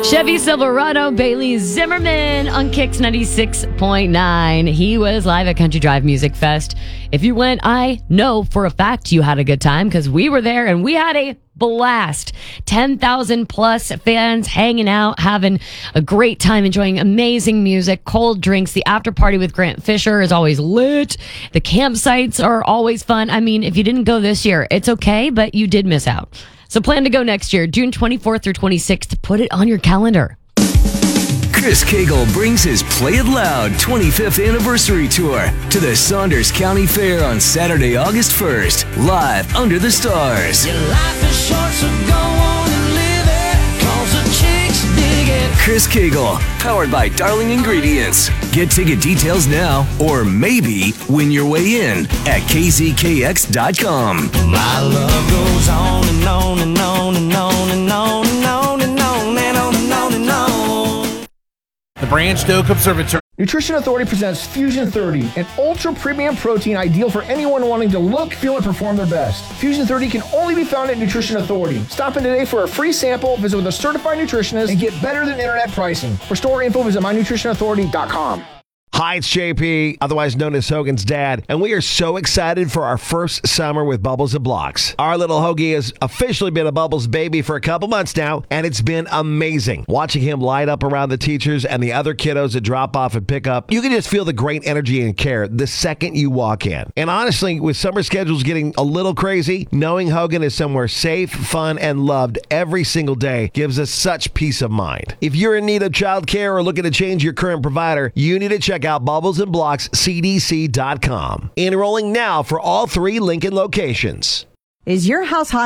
Chevy Silverado, Bailey Zimmerman on Kicks 96.9. He was live at Country Drive Music Fest. If you went, I know for a fact you had a good time because we were there and we had a blast. 10,000 plus fans hanging out, having a great time, enjoying amazing music, cold drinks. The after party with Grant Fisher is always lit. The campsites are always fun. I mean, if you didn't go this year, it's okay, but you did miss out. So plan to go next year, June 24th through 26th. Put it on your calendar. Chris Cagle brings his Play It Loud 25th anniversary tour to the Saunders County Fair on Saturday, August 1st, live under the stars. Your life is short, so go on and live it, 'cause the chicks dig it. Chris Cagle, powered by Darling Ingredients. Get ticket details now, or maybe win your way in at kzkx.com. My love goes on and on and on and on and on and on and on and on and on and on. The Branch Oak Observatory. Nutrition Authority presents Fusion 30, an ultra premium protein ideal for anyone wanting to look, feel, and perform their best. Fusion 30 can only be found at Nutrition Authority. Stop in today for a free sample, visit with a certified nutritionist, and get better than internet pricing. For store info, visit mynutritionauthority.com. Hi, it's JP, otherwise known as Hogan's dad, and we are so excited for our first summer with Bubbles and Blocks. Our little Hoagie has officially been a Bubbles baby for a couple months now, and it's been amazing. Watching him light up around the teachers and the other kiddos that drop off and pick up, you can just feel the great energy and care the second you walk in. And honestly, with summer schedules getting a little crazy, knowing Hogan is somewhere safe, fun, and loved every single day gives us such peace of mind. If you're in need of childcare or looking to change your current provider, you need to check out Bubbles and Blocks CDC.com. Enrolling now for all 3 Lincoln locations. Is your house hot?